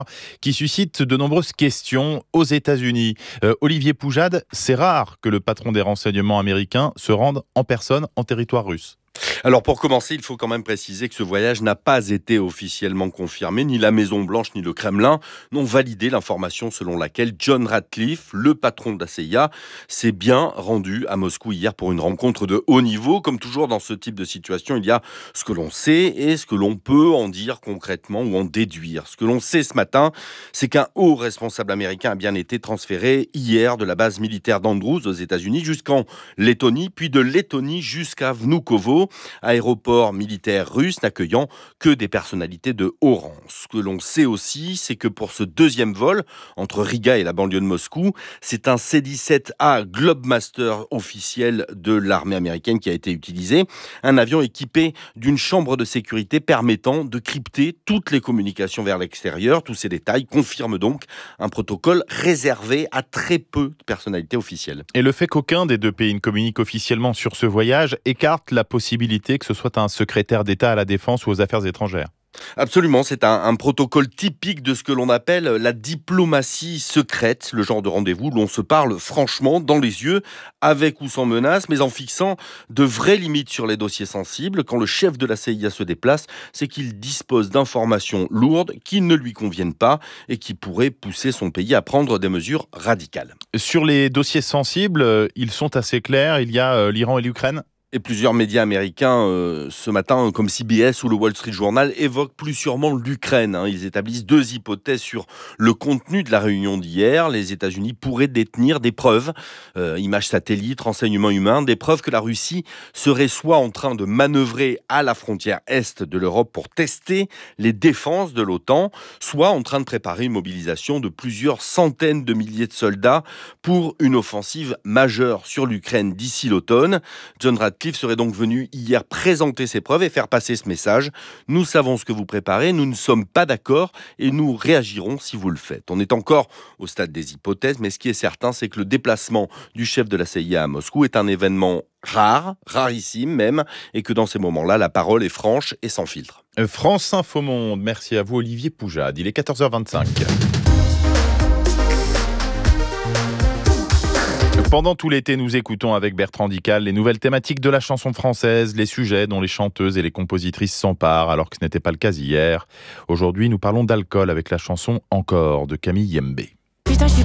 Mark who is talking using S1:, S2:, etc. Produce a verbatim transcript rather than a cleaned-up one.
S1: qui suscite de nombreuses questions aux États-Unis. Euh, Olivier Poujade, c'est rare que le patron des renseignements américains se rende en personne en territoire russe.
S2: Alors pour commencer, il faut quand même préciser que ce voyage n'a pas été officiellement confirmé. Ni la Maison-Blanche ni le Kremlin n'ont validé l'information selon laquelle John Ratcliffe, le patron de la C I A, s'est bien rendu à Moscou hier pour une rencontre de haut niveau. Comme toujours dans ce type de situation, il y a ce que l'on sait et ce que l'on peut en dire concrètement ou en déduire. Ce que l'on sait ce matin, c'est qu'un haut responsable américain a bien été transféré hier de la base militaire d'Andrews aux États-Unis jusqu'en Lettonie, puis de Lettonie jusqu'à Vnukovo, aéroport militaire russe n'accueillant que des personnalités de haut rang. Ce que l'on sait aussi, c'est que pour ce deuxième vol, entre Riga et la banlieue de Moscou, c'est un C dix-sept A Globemaster officiel de l'armée américaine qui a été utilisé. Un avion équipé d'une chambre de sécurité permettant de crypter toutes les communications vers l'extérieur. Tous ces détails confirment donc un protocole réservé à très peu de personnalités officielles.
S1: Et le fait qu'aucun des deux pays ne communique officiellement sur ce voyage écarte la possibilité que ce soit un secrétaire d'État à la Défense ou aux Affaires étrangères.
S2: Absolument, c'est un, un protocole typique de ce que l'on appelle la diplomatie secrète, le genre de rendez-vous où l'on se parle franchement, dans les yeux, avec ou sans menace, mais en fixant de vraies limites sur les dossiers sensibles. Quand le chef de la C I A se déplace, c'est qu'il dispose d'informations lourdes qui ne lui conviennent pas et qui pourraient pousser son pays à prendre des mesures radicales.
S1: Sur les dossiers sensibles, ils sont assez clairs, il y a l'Iran et l'Ukraine.
S2: Et plusieurs médias américains, euh, ce matin, comme C B S ou le Wall Street Journal, évoquent plus sûrement l'Ukraine. Hein. Ils établissent deux hypothèses sur le contenu de la réunion d'hier. Les États-Unis pourraient détenir des preuves, euh, images satellites, renseignements humains, des preuves que la Russie serait soit en train de manœuvrer à la frontière est de l'Europe pour tester les défenses de l'OTAN, soit en train de préparer une mobilisation de plusieurs centaines de milliers de soldats pour une offensive majeure sur l'Ukraine d'ici l'automne. John Ratcliffe serait donc venu hier présenter ses preuves et faire passer ce message. Nous savons ce que vous préparez, nous ne sommes pas d'accord et nous réagirons si vous le faites. On est encore au stade des hypothèses, mais ce qui est certain, c'est que le déplacement du chef de la C I A à Moscou est un événement rare, rarissime même, et que dans ces moments-là, la parole est franche et sans filtre.
S1: France Info Monde, merci à vous Olivier Poujade, il est quatorze heures vingt-cinq. Pendant tout l'été, nous écoutons avec Bertrand Dical les nouvelles thématiques de la chanson française, les sujets dont les chanteuses et les compositrices s'emparent, alors que ce n'était pas le cas hier. Aujourd'hui, nous parlons d'alcool avec la chanson « Encore » de Camille Yembe.